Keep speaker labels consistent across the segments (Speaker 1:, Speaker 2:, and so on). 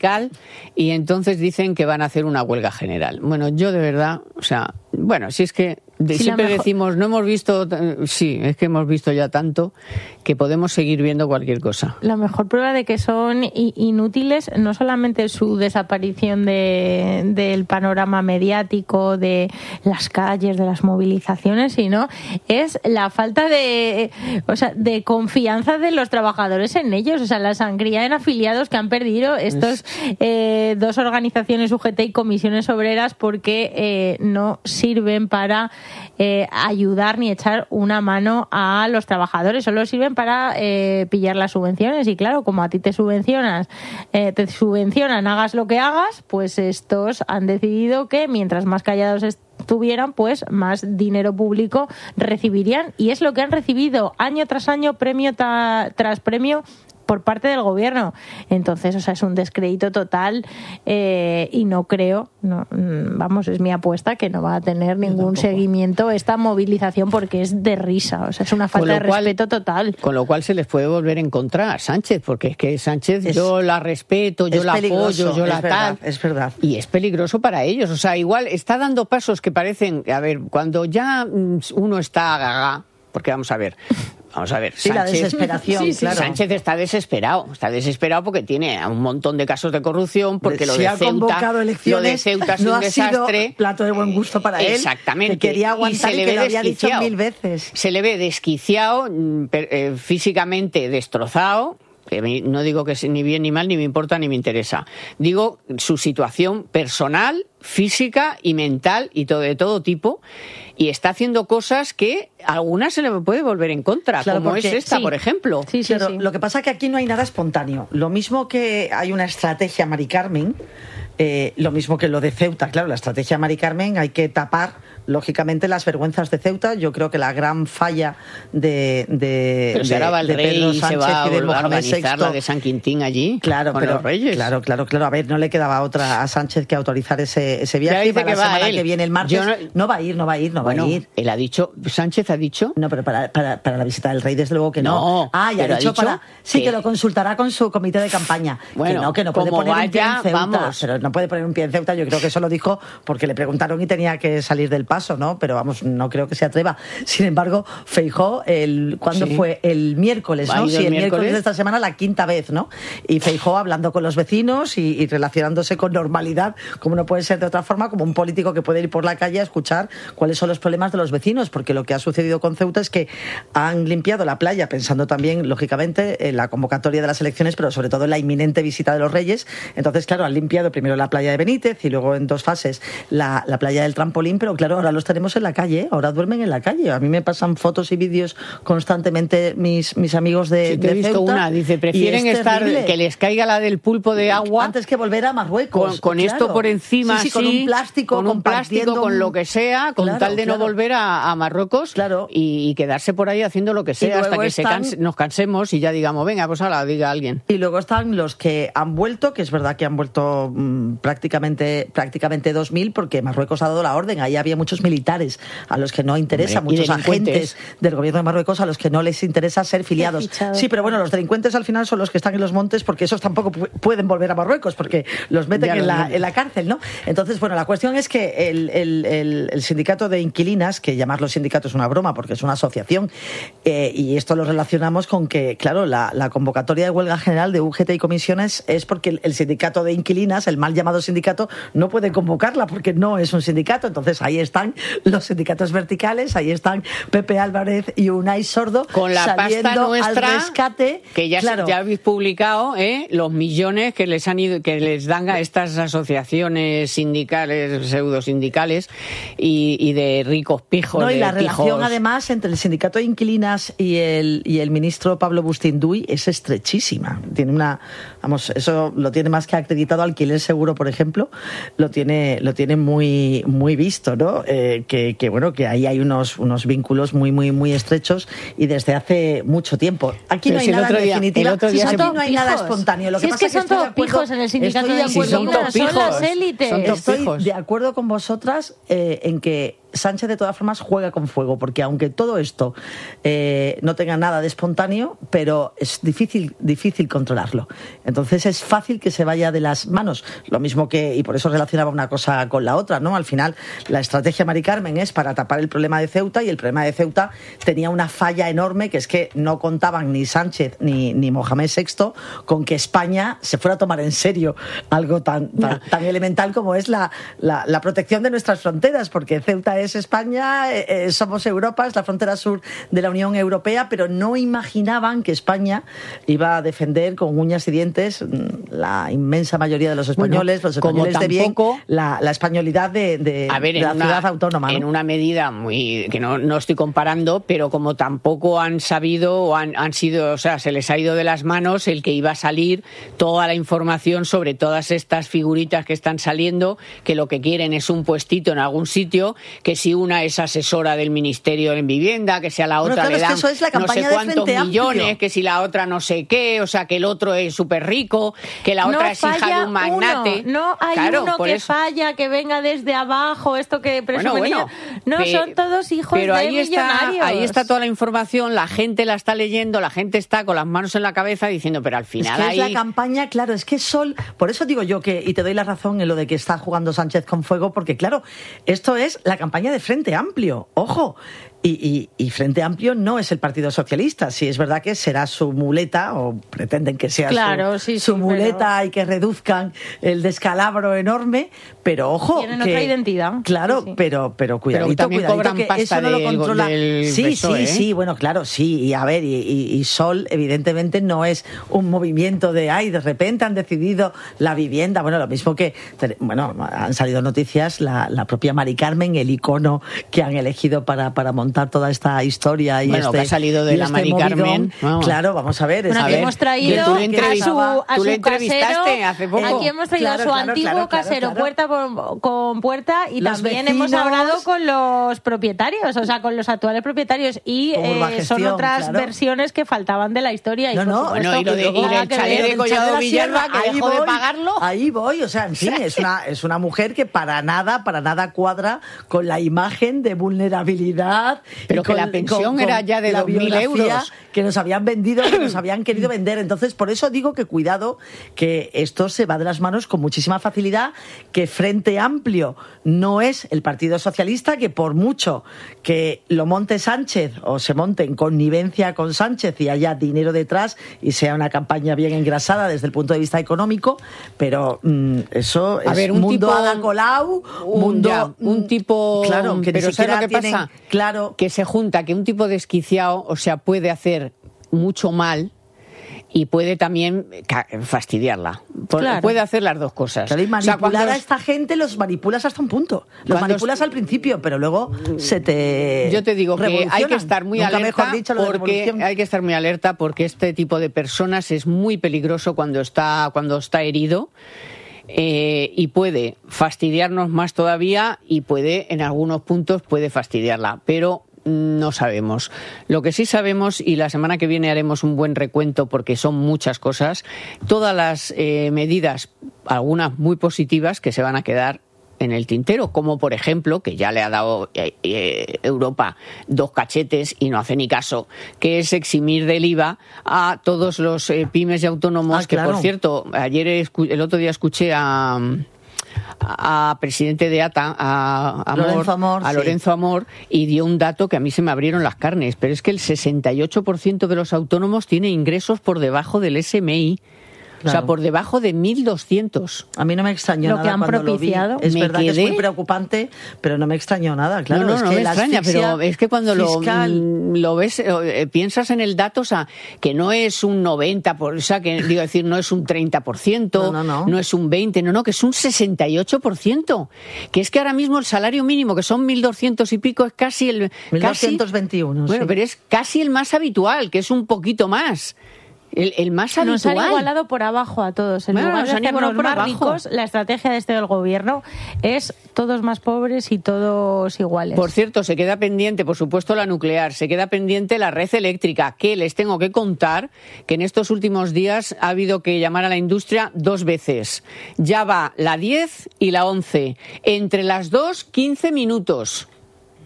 Speaker 1: sindical y entonces dicen que van a hacer una huelga general. Bueno, yo de verdad, o sea, bueno, si es que siempre decimos, no hemos visto, sí, es que hemos visto ya tanto que podemos seguir viendo cualquier cosa.
Speaker 2: La mejor prueba de que son inútiles, no solamente su desaparición del panorama mediático, de las calles, de las movilizaciones, sino es la falta de confianza de los trabajadores en ellos, o sea, la sangría en afiliados que han perdido estos dos organizaciones UGT y comisiones obreras porque no sirven para ayudar ni echar una mano a los trabajadores, solo sirven para pillar las subvenciones. Y claro, como a ti te subvencionan, hagas lo que hagas, pues estos han decidido que mientras más callados estuvieran, pues más dinero público recibirían, y es lo que han recibido año tras año, premio tras premio, por parte del gobierno. Entonces, o sea, es un descrédito total y no creo, es mi apuesta, que no va a tener ningún seguimiento esta movilización, porque es de risa, o sea, es una falta de respeto total.
Speaker 1: Con lo cual se les puede volver en contra a Sánchez, porque es que Sánchez yo la respeto, yo la apoyo, yo la tal.
Speaker 3: Es verdad.
Speaker 1: Y es peligroso para ellos, o sea, igual está dando pasos que parecen, a ver, cuando ya uno está gaga, porque vamos a ver,
Speaker 3: sí, Sánchez, la desesperación, claro.
Speaker 1: Sánchez está desesperado porque tiene un montón de casos de corrupción, porque lo de Ceuta es
Speaker 3: no
Speaker 1: un desastre.
Speaker 3: Sido plato de buen gusto para él.
Speaker 1: Exactamente.
Speaker 3: Que quería aguantar y que lo había dicho 1000 veces.
Speaker 1: Se le ve desquiciado, físicamente destrozado. No digo que sea ni bien ni mal, ni me importa ni me interesa. Digo su situación personal, física y mental y de todo tipo, y está haciendo cosas que a algunas se le puede volver en contra, claro, como es esta, por ejemplo.
Speaker 3: Sí. Lo que pasa es que aquí no hay nada espontáneo. Lo mismo que hay una estrategia Mari Carmen, lo mismo que lo de Ceuta. Claro, la estrategia Mari Carmen hay que tapar lógicamente las vergüenzas de Ceuta. Yo creo que la gran falla de
Speaker 1: Pedro Sánchez
Speaker 3: se va
Speaker 1: a
Speaker 3: y de Mohamed
Speaker 1: organizar
Speaker 3: VI,
Speaker 1: la de San Quintín allí,
Speaker 3: claro,
Speaker 1: con
Speaker 3: pero,
Speaker 1: los reyes.
Speaker 3: Claro. A ver, no le quedaba otra a Sánchez que autorizar ese viaje.
Speaker 1: Dice que
Speaker 3: la semana que viene, el martes. No va a ir.
Speaker 1: Él ha dicho, Sánchez ha dicho.
Speaker 3: No, pero para la visita del rey, desde luego que no.
Speaker 1: Ya
Speaker 3: ha dicho que lo consultará con su comité de campaña.
Speaker 1: Bueno,
Speaker 3: que no puede poner un pie en Ceuta.
Speaker 1: Vamos.
Speaker 3: Pero no puede poner un pie en Ceuta. Yo creo que eso lo dijo porque le preguntaron y tenía que salir del paso, ¿no? Pero vamos, no creo que se atreva. Sin embargo, Feijóo, ¿cuándo fue? El miércoles, ¿no? Sí, el miércoles de esta semana, la quinta vez, ¿no? Y Feijóo hablando con los vecinos y relacionándose con normalidad, como no puede ser de otra forma, como un político que puede ir por la calle a escuchar cuáles son los problemas de los vecinos, porque lo que ha sucedido con Ceuta es que han limpiado la playa, pensando también, lógicamente, en la convocatoria de las elecciones, pero sobre todo en la inminente visita de los Reyes. Entonces, claro, han limpiado primero la playa de Benítez y luego en 2 fases la playa del Trampolín, pero claro, ahora los tenemos en la calle, ahora duermen en la calle. A mí me pasan fotos y vídeos constantemente mis amigos de
Speaker 1: Ceuta. He visto una, dice, prefieren que les caiga la del pulpo de agua
Speaker 3: antes que volver a Marruecos.
Speaker 1: Con esto por encima,
Speaker 3: con un plástico,
Speaker 1: con lo que sea, con tal de no volver a Marruecos,
Speaker 3: claro,
Speaker 1: y quedarse por ahí haciendo lo que sea hasta que nos cansemos y ya digamos, venga, pues ahora diga alguien.
Speaker 3: Y luego están los que han vuelto, que es verdad que han vuelto prácticamente 2000, porque Marruecos ha dado la orden. Ahí había muchos militares a los que no interesa, muchos agentes del gobierno de Marruecos a los que no les interesa ser filiados. Sí, pero bueno, los delincuentes al final son los que están en los montes, porque esos tampoco pueden volver a Marruecos, porque los meten en la cárcel, ¿no? Entonces, bueno, la cuestión es que el sindicato de inquilinas, que llamarlo sindicato es una broma porque es una asociación, y esto lo relacionamos con que, claro, la convocatoria de huelga general de UGT y comisiones es porque el sindicato de inquilinas, el mal llamado sindicato, no puede convocarla porque no es un sindicato. Entonces ahí están los sindicatos verticales, ahí están Pepe Álvarez y Unai Sordo
Speaker 1: con la pasta nuestra
Speaker 3: al rescate,
Speaker 1: que ya habéis publicado, los millones que les dan a estas asociaciones sindicales, pseudosindicales y de ricos pijos.
Speaker 3: No, y la relación además entre el sindicato de inquilinas y el ministro Pablo Bustinduy es estrechísima. Tiene eso lo tiene más que acreditado Alquiler Seguro, por ejemplo, lo tiene muy muy visto, ¿no? Que ahí hay unos vínculos muy muy muy estrechos y desde hace mucho tiempo. Aquí no hay nada en definitiva. Aquí no hay nada espontáneo. Lo que pasa
Speaker 2: es que son todos pijos en el sindicato de inquilinas, son las élites.
Speaker 3: Estoy de acuerdo con vosotras en que Sánchez de todas formas juega con fuego, porque aunque todo esto no tenga nada de espontáneo, pero es difícil controlarlo. Entonces es fácil que se vaya de las manos. Lo mismo que, y por eso relacionaba una cosa con la otra, ¿no? Al final, la estrategia Mari Carmen es para tapar el problema de Ceuta, y el problema de Ceuta tenía una falla enorme, que es que no contaban ni Sánchez ni Mohamed VI con que España se fuera a tomar en serio algo tan elemental como es la protección de nuestras fronteras, porque Ceuta es España, somos Europa, es la frontera sur de la Unión Europea, pero no imaginaban que España iba a defender con uñas y dientes la inmensa mayoría de los españoles, los españoles de bien, la españolidad de la ciudad autónoma, ¿no?
Speaker 1: En una medida muy que no estoy comparando, pero como tampoco han sabido o han sido, o sea, se les ha ido de las manos el que iba a salir toda la información sobre todas estas figuritas que están saliendo, que lo que quieren es un puestito en algún sitio, que si una es asesora del Ministerio de Vivienda, que si a la otra le dan
Speaker 3: es la
Speaker 1: no sé cuántos millones, que si la otra no sé qué, o sea, que el otro es súper rico, que la otra es hija de un magnate.
Speaker 2: No hay uno que falla, que venga desde abajo, esto que presume. Son todos hijos de millonarios.
Speaker 1: Ahí está toda la información, la gente la está leyendo, la gente está con las manos en la cabeza diciendo, pero al final
Speaker 3: es la campaña, claro, es que Sol, por eso digo yo que, y te doy la razón en lo de que está jugando Sánchez con fuego, porque claro, esto es la campaña de Frente Amplio, ojo. Y Frente Amplio no es el Partido Socialista. Sí, es verdad que será su muleta, o pretenden que sea su muleta, y que reduzcan el descalabro enorme, pero ojo.
Speaker 2: Tienen otra identidad.
Speaker 3: Claro, sí. pero cuidadito,
Speaker 1: también cobran
Speaker 3: que
Speaker 1: pasta
Speaker 3: eso no lo controla.
Speaker 1: Sí,
Speaker 3: bueno, claro, sí. Y a ver, y Sol, evidentemente, no es un movimiento de repente han decidido la vivienda. Bueno, lo mismo que, han salido noticias, la propia Mari Carmen, el icono que han elegido para montar toda esta historia, y
Speaker 1: que ha salido de la Mari Carmen.
Speaker 3: Claro, vamos a ver.
Speaker 2: Aquí hemos traído
Speaker 1: tú le entrevistaste hace poco.
Speaker 2: Aquí hemos traído a su antiguo casero puerta con puerta, y los también vecinos, hemos hablado con los propietarios, o sea, con los actuales propietarios, y son otras versiones que faltaban de la historia.
Speaker 1: Y el chalet de Collado Villalba, que dejó de pagarlo.
Speaker 3: Ahí voy, o sea, en fin, es una mujer que para nada cuadra con la imagen de vulnerabilidad.
Speaker 1: Pero que la pensión era ya de 2.000 euros.
Speaker 3: Que nos habían vendido, que nos habían querido vender. Entonces, por eso digo que cuidado, que esto se va de las manos con muchísima facilidad, que Frente Amplio no es el Partido Socialista, que por mucho que lo monte Sánchez, o se monte en connivencia con Sánchez y haya dinero detrás y sea una campaña bien engrasada desde el punto de vista económico, pero eso es un mundo
Speaker 1: tipo,
Speaker 3: Ada Colau,
Speaker 1: un tipo...
Speaker 3: Claro, que
Speaker 1: pero
Speaker 3: ni siquiera
Speaker 1: ¿sabes lo que pasa?
Speaker 3: Claro.
Speaker 1: Que se junta, que un tipo desquiciado, o sea, puede hacer mucho mal y puede también fastidiarla. Claro. Puede hacer las dos cosas.
Speaker 3: Claro, y manipular a esta gente los manipulas hasta un punto. Los manipulas al principio, pero luego se te...
Speaker 1: Yo te digo que hay que estar muy alerta, porque este tipo de personas es muy peligroso cuando está herido. Y puede fastidiarnos más todavía, y puede, en algunos puntos, puede fastidiarla, pero no sabemos. Lo que sí sabemos, y la semana que viene haremos un buen recuento porque son muchas cosas, todas las medidas, algunas muy positivas, que se van a quedar en el tintero, como por ejemplo, que ya le ha dado Europa 2 cachetes y no hace ni caso, que es eximir del IVA a todos los pymes y autónomos, que por cierto, el otro día escuché a presidente de ATA, a Lorenzo Amor, y dio un dato que a mí se me abrieron las carnes, pero es que el 68% de los autónomos tiene ingresos por debajo del SMI. Claro. O sea, por debajo de 1.200.
Speaker 3: A mí no me extrañó nada.
Speaker 2: Lo que han propiciado.
Speaker 3: Es verdad que es muy preocupante, pero no me extrañó nada, claro.
Speaker 1: No me extraña, pero es que cuando lo ves, piensas en el dato, o sea, que no es un 90%, o sea, que digo decir, no es un 30%, no es un 20%, que es un 68%. Que es que ahora mismo el salario mínimo, que son 1.200 y pico, es casi el...
Speaker 3: 1.221,
Speaker 1: Bueno, pero es casi el más habitual, que es un poquito más. El más habitual.
Speaker 2: Nos han igualado por abajo a todos. En lugar de hacernos más ricos, la estrategia de este del gobierno es todos más pobres y todos iguales.
Speaker 1: Por cierto, se queda pendiente, por supuesto, la nuclear, se queda pendiente la red eléctrica, que les tengo que contar que en estos últimos días ha habido que llamar a la industria 2 veces. Ya va la 10 y la 11. Entre las 2, 15 minutos.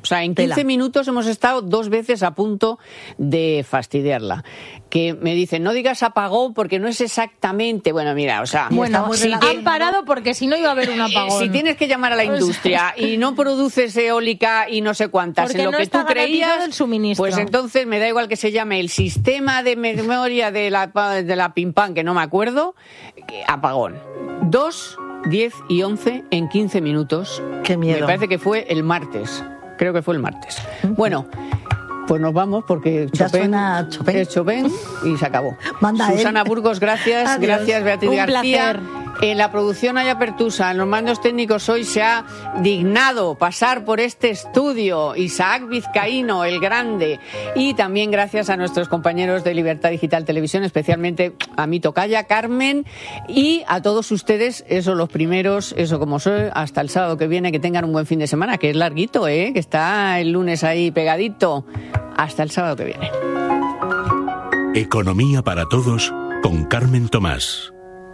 Speaker 1: O sea, en 15 minutos hemos estado 2 veces a punto de fastidiarla. Que me dicen, no digas apagón porque no es exactamente... Bueno, mira, o sea...
Speaker 2: Bueno, han parado porque si no iba a haber un apagón.
Speaker 1: Si tienes que llamar a la industria y no produces eólica y no sé cuántas
Speaker 2: porque
Speaker 1: en lo
Speaker 2: no
Speaker 1: que tú creías,
Speaker 2: el suministro.
Speaker 1: Pues entonces me da igual que se llame el sistema de memoria de la Pimpán, que no me acuerdo, apagón. 2, 10 y 11 en 15 minutos.
Speaker 3: Qué miedo.
Speaker 1: Me parece que fue el martes. Creo que fue el martes. Bueno, pues nos vamos porque Chopin es Chopin y se acabó. Susana Burgos, gracias.
Speaker 3: Adiós.
Speaker 1: Gracias, Beatriz
Speaker 2: Un
Speaker 1: García.
Speaker 2: placer.
Speaker 1: En la producción Aya Pertusa, en los mandos técnicos hoy se ha dignado pasar por este estudio Isaac Vizcaíno, el grande, y también gracias a nuestros compañeros de Libertad Digital Televisión, especialmente a mi tocaya Carmen, y a todos ustedes, los primeros, como soy, hasta el sábado que viene, que tengan un buen fin de semana, que es larguito, que está el lunes ahí pegadito. Hasta el sábado que viene.
Speaker 4: Economía para todos con Carmen Tomás.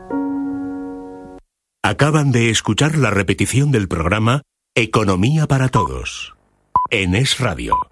Speaker 4: Acaban de escuchar la repetición del programa Economía para Todos en Es Radio.